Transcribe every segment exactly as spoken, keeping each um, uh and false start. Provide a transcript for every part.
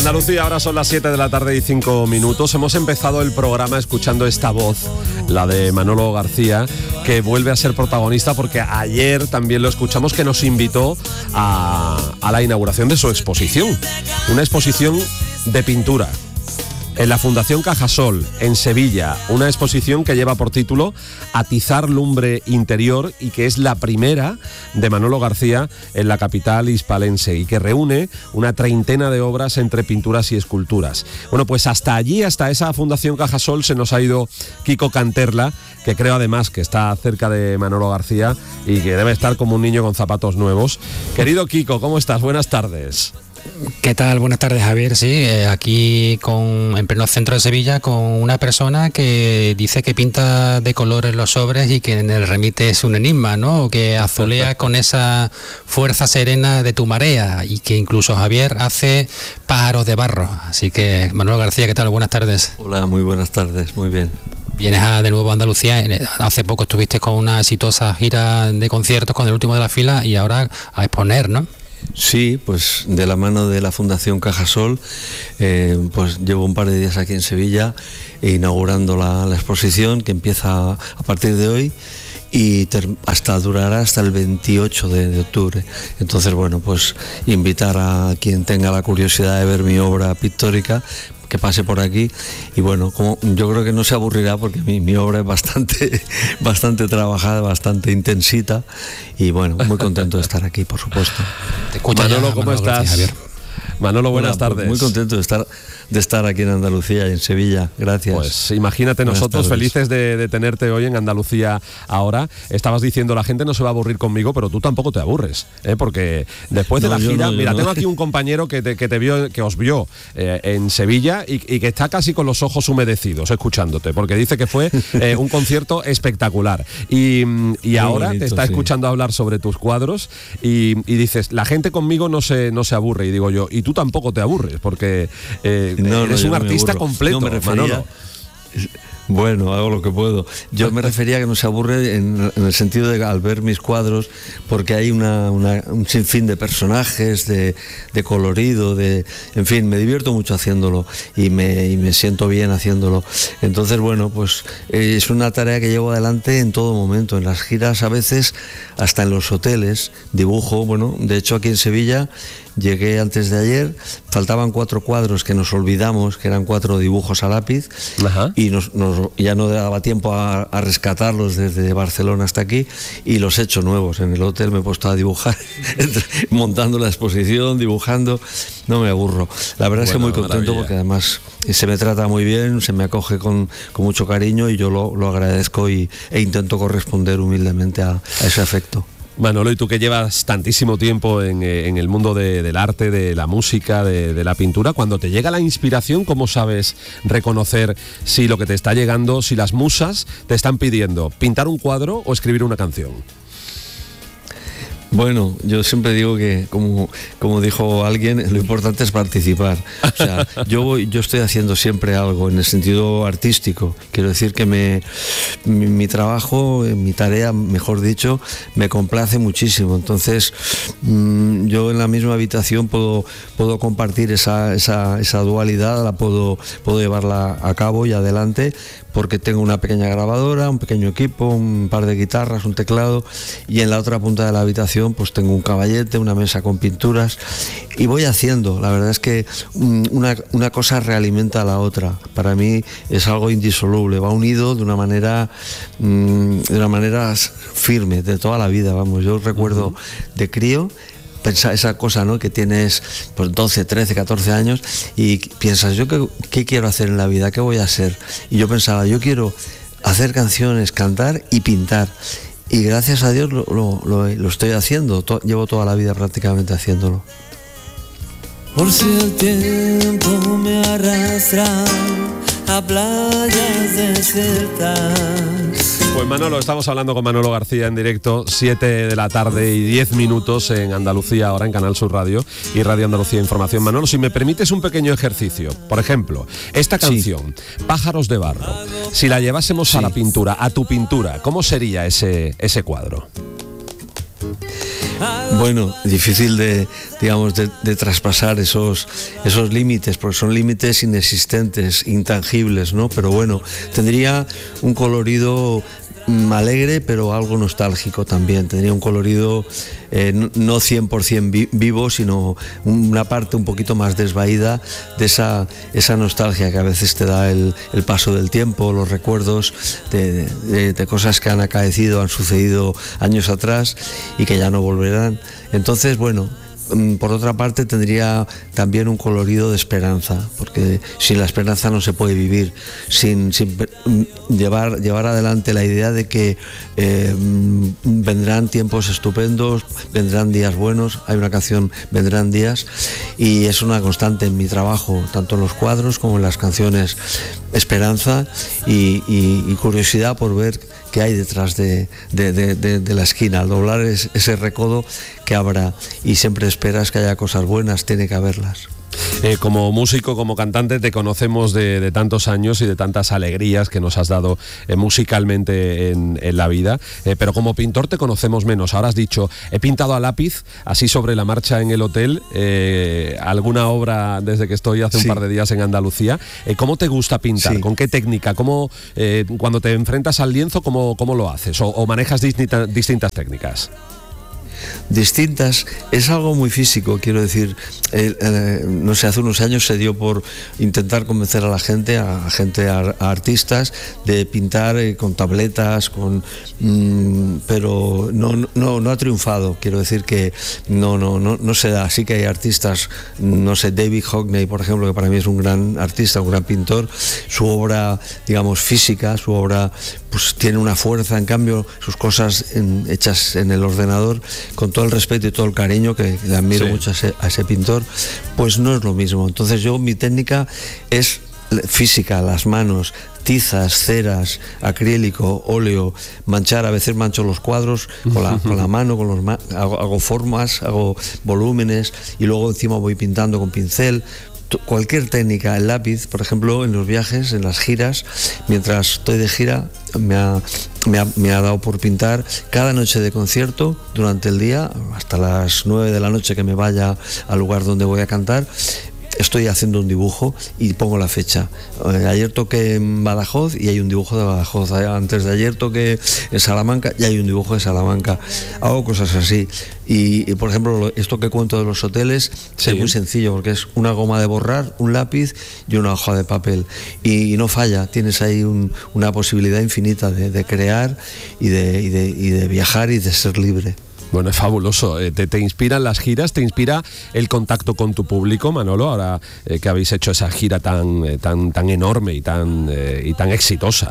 Andalucía, ahora son las siete de la tarde y cinco minutos. Hemos empezado el programa escuchando esta voz, la de Manolo García, que vuelve a ser protagonista porque ayer también lo escuchamos, que nos invitó a, a la inauguración de su exposición. Una exposición de pintura en la Fundación Cajasol, en Sevilla, una exposición que lleva por título Atizar lumbre interior y que es la primera de Manolo García en la capital hispalense y que reúne una treintena de obras entre pinturas y esculturas. Bueno, pues hasta allí, hasta esa Fundación Cajasol, se nos ha ido Kiko Canterla, que creo además que está cerca de Manolo García y que debe estar como un niño con zapatos nuevos. Querido Kiko, ¿cómo estás? Buenas tardes. ¿Qué tal? Buenas tardes, Javier. Sí, eh, aquí con, en pleno centro de Sevilla, con una persona que dice que pinta de colores los sobres y que en el remite es un enigma, ¿no? Que azulea con esa fuerza serena de tu marea y que incluso Javier hace pájaros de barro. Así que, Manuel García, ¿qué tal? Buenas tardes. Hola, muy buenas tardes, muy bien. Vienes a, de nuevo a Andalucía. Hace poco estuviste con una exitosa gira de conciertos con el último de la fila y ahora a exponer, ¿no? Sí, pues de la mano de la Fundación Cajasol, eh, pues llevo un par de días aquí en Sevilla inaugurando la, la exposición que empieza a partir de hoy y ter, hasta durará hasta el veintiocho de octubre. Entonces, bueno, pues invitar a quien tenga la curiosidad de ver mi obra pictórica, que pase por aquí y bueno, como yo creo que no se aburrirá porque mi, mi obra es bastante bastante trabajada, bastante intensita y bueno, muy contento de estar aquí, por supuesto. Te escucha Manolo, ya, ¿cómo Manolo, estás? Gracias, Manolo, buenas Hola, tardes. Muy contento de estar de estar aquí en Andalucía y en Sevilla, gracias. Pues imagínate, buenas nosotros tardes. Felices de, de tenerte hoy en Andalucía ahora. Estabas diciendo, la gente no se va a aburrir conmigo, pero tú tampoco te aburres, ¿eh? Porque después de no, la gira, no, mira, no. tengo aquí un compañero que te, que te vio, que os vio eh, en Sevilla y, y que está casi con los ojos humedecidos escuchándote, porque dice que fue eh, un concierto espectacular. Y, y ahora bonito, te está sí. escuchando hablar sobre tus cuadros y, y dices, la gente conmigo no se, no se aburre, y digo yo, y tú tampoco te aburres, porque eh, No, eres no, un artista completo, no me refería, Manolo. Bueno, hago lo que puedo. Yo me refería a que no se aburre en, en el sentido de al ver mis cuadros, porque hay una, una, un sinfín de personajes, de, de colorido, de, en fin, me divierto mucho haciéndolo y me, y me siento bien haciéndolo. Entonces, bueno, pues eh, es una tarea que llevo adelante en todo momento, en las giras a veces, hasta en los hoteles, dibujo, bueno, de hecho aquí en Sevilla llegué antes de ayer, faltaban cuatro cuadros que nos olvidamos, que eran cuatro dibujos a lápiz. Ajá. y nos, nos, ya no daba tiempo a, a rescatarlos desde Barcelona hasta aquí y los he hecho nuevos. En el hotel me he puesto a dibujar, montando la exposición, dibujando, no me aburro. La verdad bueno, es que muy contento maravilla. Porque además se me trata muy bien, se me acoge con, con mucho cariño y yo lo, lo agradezco y, e intento corresponder humildemente a, a ese afecto. Manolo, y tú que llevas tantísimo tiempo en, en el mundo de, del arte, de la música, de, de la pintura, cuando te llega la inspiración, ¿cómo sabes reconocer si lo que te está llegando, si las musas te están pidiendo pintar un cuadro o escribir una canción? Bueno, yo siempre digo que, como, como dijo alguien, lo importante es participar. O sea, yo voy, yo estoy haciendo siempre algo en el sentido artístico. Quiero decir que me, mi, mi trabajo, mi tarea, mejor dicho, me complace muchísimo. Entonces, mmm, yo en la misma habitación puedo, puedo compartir esa, esa, esa dualidad, la puedo, puedo llevarla a cabo y adelante, porque tengo una pequeña grabadora, un pequeño equipo, un par de guitarras, un teclado, y en la otra punta de la habitación pues tengo un caballete, una mesa con pinturas y voy haciendo. La verdad es que una, una cosa realimenta a la otra. Para mí es algo indisoluble, va unido de una manera de una manera firme, de toda la vida, vamos. Yo recuerdo de crío pensar esa cosa, ¿no? Que tienes pues doce, trece, catorce años y piensas, ¿yo qué, qué quiero hacer en la vida? ¿Qué voy a hacer? Y yo pensaba, yo quiero hacer canciones, cantar y pintar. Y gracias a Dios lo, lo, lo, lo estoy haciendo, to, llevo toda la vida prácticamente haciéndolo. Por si el tiempo me arrastra a playas desiertas. Pues Manolo, estamos hablando con Manolo García en directo, siete de la tarde y diez minutos en Andalucía, ahora en Canal Sur Radio y Radio Andalucía Información. Manolo, si me permites un pequeño ejercicio, por ejemplo, esta canción, sí. Pájaros de barro, si la llevásemos sí. a la pintura, a tu pintura, ¿cómo sería ese, ese cuadro? Bueno, difícil de, digamos, de, de traspasar esos, esos límites, porque son límites inexistentes, intangibles, ¿no? Pero bueno, tendría un colorido alegre, pero algo nostálgico también. Tendría un colorido eh, no cien por ciento vi vivo, sino una parte un poquito más desvaída de esa, esa nostalgia que a veces te da el, el paso del tiempo, los recuerdos de, de, de cosas que han acaecido, han sucedido años atrás y que ya no volverán. Entonces, bueno, por otra parte tendría también un colorido de esperanza, porque sin la esperanza no se puede vivir, sin, sin llevar, llevar adelante la idea de que eh, vendrán tiempos estupendos, vendrán días buenos. Hay una canción, Vendrán días, y es una constante en mi trabajo, tanto en los cuadros como en las canciones. Esperanza y, y, y curiosidad por ver qué hay detrás de, de, de, de, de la esquina. Al doblar es, ese recodo que habrá, y siempre esperas que haya cosas buenas, tiene que haberlas. Eh, como músico, como cantante, te conocemos de, de tantos años y de tantas alegrías que nos has dado eh, musicalmente en, en la vida, eh, pero como pintor te conocemos menos. Ahora has dicho, he pintado a lápiz, así sobre la marcha en el hotel, eh, alguna obra desde que estoy hace Sí. un par de días en Andalucía. Eh, ¿Cómo te gusta pintar? Sí. ¿Con qué técnica? ¿Cómo, eh, cuando te enfrentas al lienzo, cómo, cómo lo haces? ¿O, o manejas distinta, distintas técnicas? Distintas, es algo muy físico, quiero decir, eh, eh, no sé, hace unos años se dio por intentar convencer a la gente, a, a gente, a, a artistas, de pintar eh, con tabletas, con, mmm, pero no, no, no ha triunfado. Quiero decir que no, no, no, no se da. Sí que hay artistas, no sé, David Hockney, por ejemplo, que para mí es un gran artista, un gran pintor. Su obra, digamos, física, su obra, pues tiene una fuerza. En cambio, sus cosas en, hechas en el ordenador, con todo el respeto y todo el cariño que le admiro sí. mucho a ese, a ese pintor, pues no es lo mismo. Entonces yo, mi técnica es física, las manos, tizas, ceras, acrílico, óleo, manchar. A veces mancho los cuadros con la, con la mano, con los ma hago, hago formas, hago volúmenes, y luego encima voy pintando con pincel. Cualquier técnica, el lápiz, por ejemplo, en los viajes, en las giras, mientras estoy de gira, me ha, me ha, me ha dado por pintar cada noche de concierto durante el día, hasta las nueve de la noche que me vaya al lugar donde voy a cantar. Estoy haciendo un dibujo y pongo la fecha. Eh, ayer toqué en Badajoz y hay un dibujo de Badajoz. Antes de ayer toqué en Salamanca y hay un dibujo de Salamanca. Hago cosas así. Y, y por ejemplo, esto que cuento de los hoteles sí. es muy sencillo, porque es una goma de borrar, un lápiz y una hoja de papel. Y, y no falla. Tienes ahí un, una posibilidad infinita de, de crear y de, y, de, y de viajar y de ser libre. Bueno, es fabuloso. Eh, te, te inspiran las giras, te inspira el contacto con tu público, Manolo, ahora eh, que habéis hecho esa gira tan, eh, tan, tan enorme y tan, eh, y tan exitosa.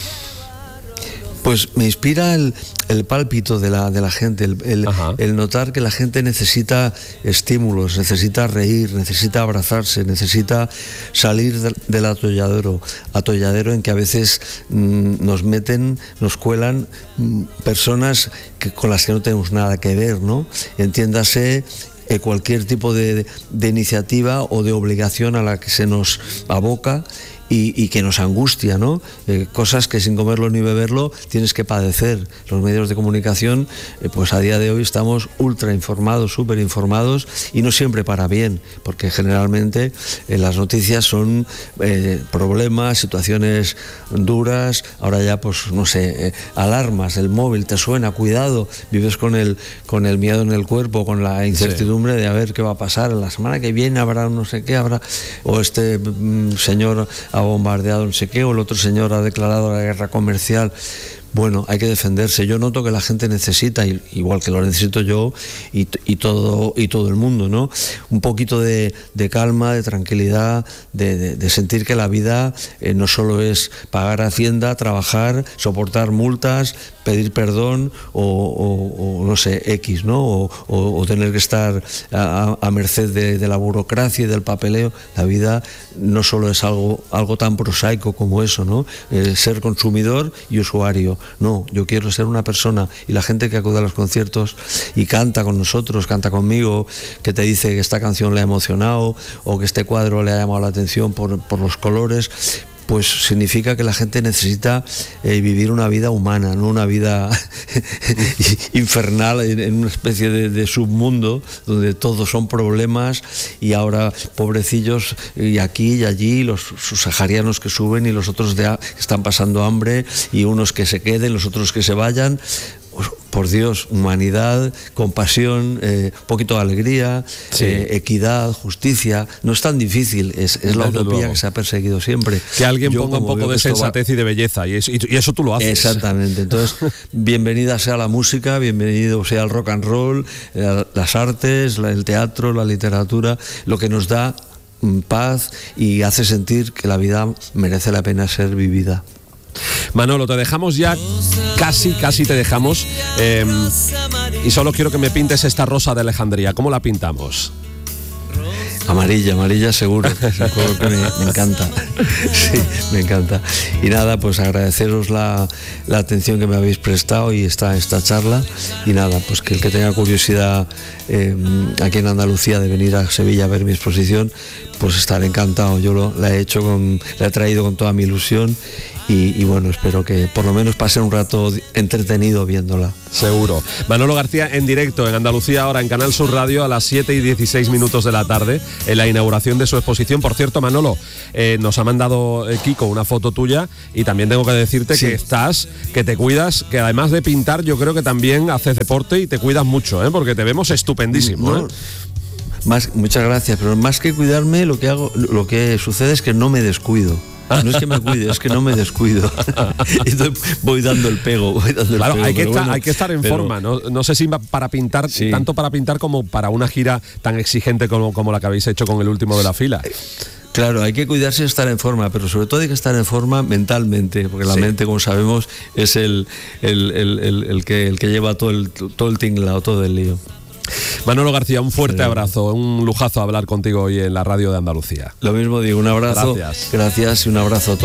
Pues me inspira el, el pálpito de la, de la gente, el, el, el notar que la gente necesita estímulos, necesita reír, necesita abrazarse, necesita salir de, del atolladero, atolladero en que a veces mmm, nos meten, nos cuelan mmm, personas que, con las que no tenemos nada que ver, ¿no? Entiéndase eh, cualquier tipo de, de iniciativa o de obligación a la que se nos aboca. Y, y que nos angustia, ¿no? Eh, cosas que sin comerlo ni beberlo tienes que padecer. Los medios de comunicación, eh, pues a día de hoy estamos ultra informados, súper informados, y no siempre para bien, porque generalmente eh, las noticias son eh, problemas, situaciones duras. Ahora ya, pues no sé, eh, alarmas, el móvil te suena, cuidado, vives con el, con el miedo en el cuerpo, con la incertidumbre sí. de a ver qué va a pasar. La semana que viene habrá no sé qué, habrá, o este mm, señor ha bombardeado no sé qué, o el otro señor ha declarado la guerra comercial. Bueno, hay que defenderse. Yo noto que la gente necesita, igual que lo necesito yo y, y, todo, y todo el mundo, ¿no? Un poquito de, de calma, de tranquilidad, de, de, de sentir que la vida eh, no solo es pagar Hacienda, trabajar, soportar multas, pedir perdón o, o, o no sé, X, ¿no? O, o, o tener que estar a, a merced de, de la burocracia y del papeleo. La vida no solo es algo, algo tan prosaico como eso, ¿no? Eh, ser consumidor y usuario. No, yo quiero ser una persona, y la gente que acude a los conciertos y canta con nosotros, canta conmigo, que te dice que esta canción le ha emocionado o que este cuadro le ha llamado la atención por, por los colores, pues significa que la gente necesita eh, vivir una vida humana, no una vida infernal en, en una especie de, de submundo donde todos son problemas y ahora pobrecillos y aquí y allí los subsaharianos que suben y los otros de, que están pasando hambre y unos que se queden, los otros que se vayan. Por Dios, humanidad, compasión, eh, poquito de alegría, sí. eh, equidad, justicia. No es tan difícil, es, es la utopía luego. que se ha perseguido siempre. Que alguien Yo, ponga un poco de sensatez va... y de belleza, y eso, y eso tú lo haces. Exactamente. Entonces, bienvenida sea la música, bienvenido sea el rock and roll, eh, las artes, la, el teatro, la literatura, lo que nos da paz y hace sentir que la vida merece la pena ser vivida. Manolo, te dejamos ya, casi, casi te dejamos, eh, y solo quiero que me pintes esta rosa de Alejandría. ¿Cómo la pintamos? Amarilla, amarilla seguro, es un color que me, me encanta, sí, me encanta. Y nada, pues agradeceros la, la atención que me habéis prestado y esta, esta charla, y nada, pues que el que tenga curiosidad eh, aquí en Andalucía de venir a Sevilla a ver mi exposición, pues estaré encantado. Yo lo, la he hecho con, la he traído con toda mi ilusión. Y, y bueno, espero que por lo menos pasen un rato entretenido viéndola. Seguro. Manolo García en directo en Andalucía, ahora en Canal Sur Radio a las siete y dieciséis minutos de la tarde, en la inauguración de su exposición. Por cierto, Manolo, eh, nos ha mandado eh, Kiko una foto tuya y también tengo que decirte sí. que estás, que te cuidas, que además de pintar yo creo que también haces deporte y te cuidas mucho, ¿eh? Porque te vemos estupendísimo. No, ¿eh? Más, muchas gracias, pero más que cuidarme, lo que hago, lo que sucede es que no me descuido. No es que me cuide, es que no me descuido. Entonces voy dando el pego. Voy dando el claro, pego, hay, que estar, bueno, hay que estar en pero, forma. ¿no? No sé si para pintar, sí. tanto para pintar como para una gira tan exigente como, como la que habéis hecho con el último de la fila. Claro, hay que cuidarse y estar en forma, pero sobre todo hay que estar en forma mentalmente, porque la sí. mente, como sabemos, es el, el, el, el, el, que, el que lleva todo el, todo el tinglado, todo el lío. Manolo García, un fuerte sí. abrazo, un lujazo hablar contigo hoy en la radio de Andalucía. Lo mismo digo, un abrazo. Gracias. Gracias y un abrazo a todos.